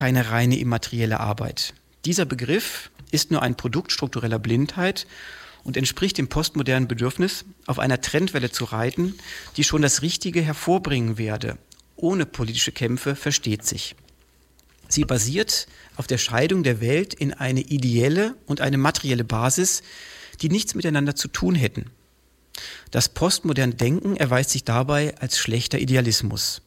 keine reine immaterielle Arbeit. Dieser Begriff ist nur ein Produkt struktureller Blindheit und entspricht dem postmodernen Bedürfnis, auf einer Trendwelle zu reiten, die schon das Richtige hervorbringen werde. Ohne politische Kämpfe versteht sich. Sie basiert auf der Scheidung der Welt in eine ideelle und eine materielle Basis, die nichts miteinander zu tun hätten. Das postmoderne Denken erweist sich dabei als schlechter Idealismus.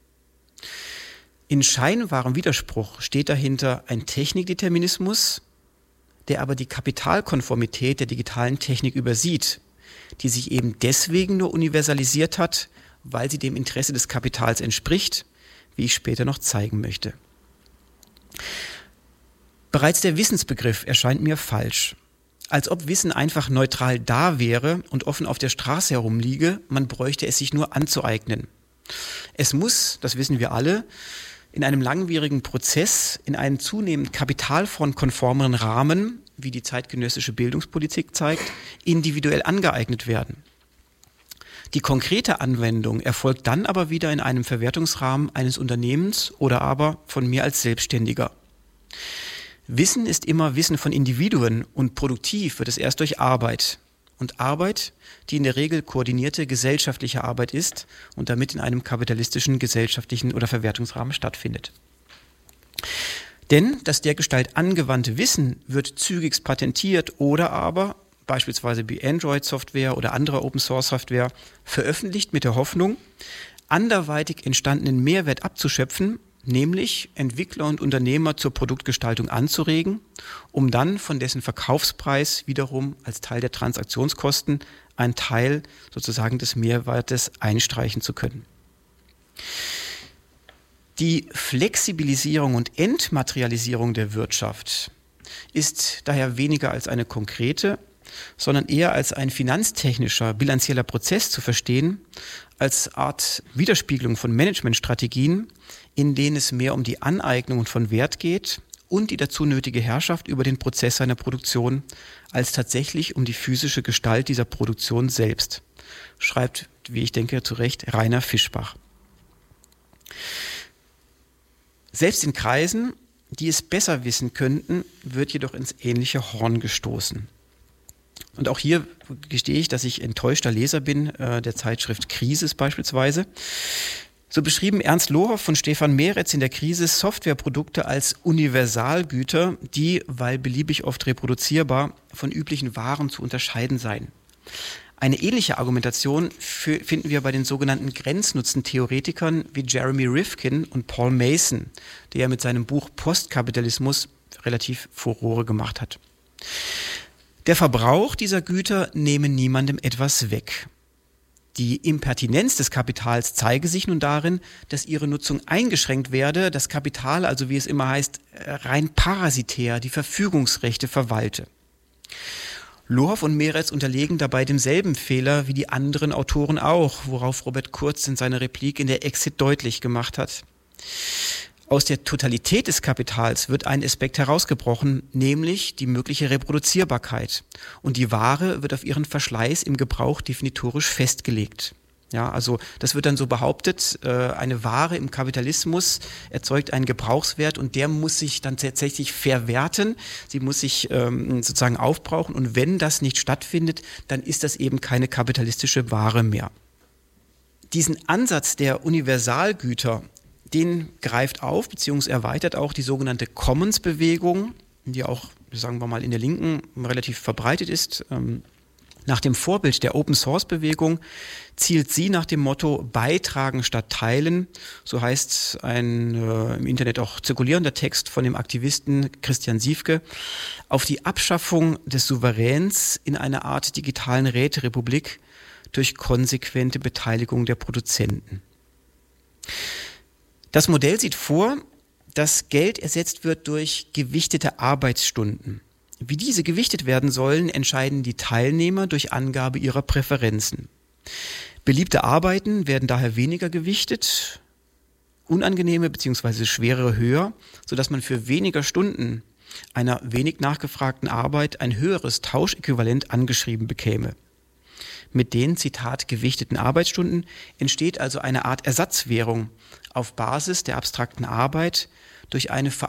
In scheinbarem Widerspruch steht dahinter ein Technikdeterminismus, der aber die Kapitalkonformität der digitalen Technik übersieht, die sich eben deswegen nur universalisiert hat, weil sie dem Interesse des Kapitals entspricht, wie ich später noch zeigen möchte. Bereits der Wissensbegriff erscheint mir falsch. Als ob Wissen einfach neutral da wäre und offen auf der Straße herumliege, man bräuchte es sich nur anzueignen. Es muss, das wissen wir alle, in einem langwierigen Prozess, in einem zunehmend kapitalkonformeren Rahmen, wie die zeitgenössische Bildungspolitik zeigt, individuell angeeignet werden. Die konkrete Anwendung erfolgt dann aber wieder in einem Verwertungsrahmen eines Unternehmens oder aber von mir als Selbstständiger. Wissen ist immer Wissen von Individuen und produktiv wird es erst durch Arbeit. Und Arbeit, die in der Regel koordinierte gesellschaftliche Arbeit ist und damit in einem kapitalistischen, gesellschaftlichen oder Verwertungsrahmen stattfindet. Denn das dergestalt angewandte Wissen wird zügigst patentiert oder aber, beispielsweise wie Android-Software oder andere Open-Source-Software, veröffentlicht mit der Hoffnung, anderweitig entstandenen Mehrwert abzuschöpfen, nämlich Entwickler und Unternehmer zur Produktgestaltung anzuregen, um dann von dessen Verkaufspreis wiederum als Teil der Transaktionskosten einen Teil sozusagen des Mehrwertes einstreichen zu können. Die Flexibilisierung und Entmaterialisierung der Wirtschaft ist daher weniger als eine konkrete, sondern eher als ein finanztechnischer, bilanzieller Prozess zu verstehen, als Art Widerspiegelung von Managementstrategien, in denen es mehr um die Aneignung von Wert geht und die dazu nötige Herrschaft über den Prozess seiner Produktion, als tatsächlich um die physische Gestalt dieser Produktion selbst, schreibt, wie ich denke, zu Recht Rainer Fischbach. Selbst in Kreisen, die es besser wissen könnten, wird jedoch ins ähnliche Horn gestoßen. Und auch hier gestehe ich, dass ich enttäuschter Leser bin, der Zeitschrift Krisis beispielsweise. So beschrieben Ernst Lohoff von Stefan Meretz in der Krise Softwareprodukte als Universalgüter, die, weil beliebig oft reproduzierbar, von üblichen Waren zu unterscheiden seien. Eine ähnliche Argumentation finden wir bei den sogenannten Grenznutzen-Theoretikern wie Jeremy Rifkin und Paul Mason, der ja mit seinem Buch Postkapitalismus relativ Furore gemacht hat. Der Verbrauch dieser Güter nehme niemandem etwas weg. Die Impertinenz des Kapitals zeige sich nun darin, dass ihre Nutzung eingeschränkt werde, das Kapital, also wie es immer heißt, rein parasitär die Verfügungsrechte verwalte. Lohoff und Meretz unterlegen dabei demselben Fehler wie die anderen Autoren auch, worauf Robert Kurz in seiner Replik in der Exit deutlich gemacht hat. Aus der Totalität des Kapitals wird ein Aspekt herausgebrochen, nämlich die mögliche Reproduzierbarkeit. Und die Ware wird auf ihren Verschleiß im Gebrauch definitorisch festgelegt. Ja, also das wird dann so behauptet, eine Ware im Kapitalismus erzeugt einen Gebrauchswert und der muss sich dann tatsächlich verwerten, sie muss sich sozusagen aufbrauchen und wenn das nicht stattfindet, dann ist das eben keine kapitalistische Ware mehr. Diesen Ansatz der Universalgüter, den greift auf bzw. erweitert auch die sogenannte Commons-Bewegung, die auch, sagen wir mal, in der Linken relativ verbreitet ist. Nach dem Vorbild der Open-Source-Bewegung zielt sie nach dem Motto Beitragen statt Teilen, so heißt ein im Internet auch zirkulierender Text von dem Aktivisten Christian Siefke, auf die Abschaffung des Souveräns in einer Art digitalen Räterepublik durch konsequente Beteiligung der Produzenten. Das Modell sieht vor, dass Geld ersetzt wird durch gewichtete Arbeitsstunden. Wie diese gewichtet werden sollen, entscheiden die Teilnehmer durch Angabe ihrer Präferenzen. Beliebte Arbeiten werden daher weniger gewichtet, unangenehme bzw. schwerere höher, sodass man für weniger Stunden einer wenig nachgefragten Arbeit ein höheres Tauschäquivalent angeschrieben bekäme. Mit den, Zitat, gewichteten Arbeitsstunden entsteht also eine Art Ersatzwährung auf Basis der abstrakten Arbeit, durch eine